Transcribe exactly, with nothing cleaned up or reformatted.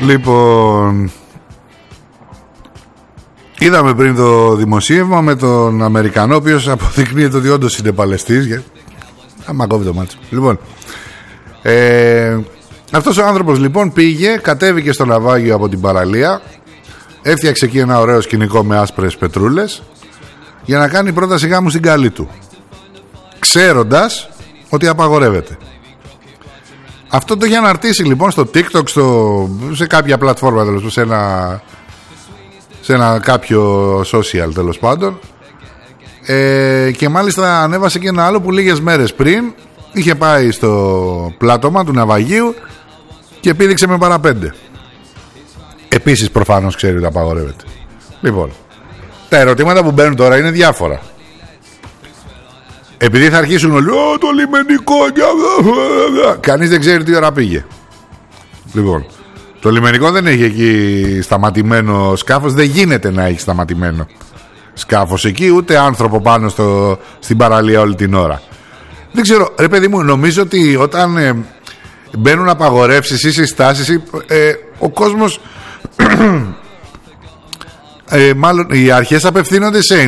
Λοιπόν, είδαμε πριν το δημοσίευμα με τον Αμερικανό, ο οποίος αποδεικνύεται ότι όντως είναι Παλαιστής. Άμα κόβει το μάτσο. Λοιπόν, ε, αυτός ο άνθρωπος λοιπόν πήγε, κατέβηκε στο ναυάγιο από την παραλία, έφτιαξε εκεί ένα ωραίο σκηνικό με άσπρες πετρούλες για να κάνει πρόταση γάμου στην καλή του, ξέροντας ότι απαγορεύεται. Αυτό το είχε αναρτήσει λοιπόν στο TikTok, στο, σε κάποια πλατφόρμα τέλος, σε ένα, σε ένα κάποιο social τέλος πάντων, ε, και μάλιστα ανέβασε και ένα άλλο που λίγες μέρες πριν είχε πάει στο πλάτωμα του ναυαγίου και πήδηξε με παραπέντε. Επίσης προφανώς ξέρει ότι απαγορεύεται. Λοιπόν, τα ερωτήματα που μπαίνουν τώρα είναι διάφορα. Επειδή θα αρχίσουν όλοι, «Ω, το λιμενικό», κανείς δεν ξέρει τι ώρα πήγε. Λοιπόν, το λιμενικό δεν έχει εκεί σταματημένο σκάφος. Δεν γίνεται να έχει σταματημένο σκάφος εκεί, ούτε άνθρωπο πάνω στο, στην παραλία όλη την ώρα. Δεν ξέρω, ρε παιδί μου, νομίζω ότι όταν ε, μπαίνουν απαγορεύσεις ή συστάσεις, ε, ο κόσμος ε, μάλλον οι αρχές απευθύνονται σε